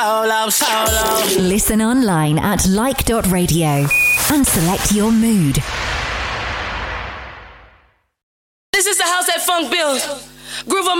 Listen online at like.radio and select your mood. This is the house that funk builds. Groove 'em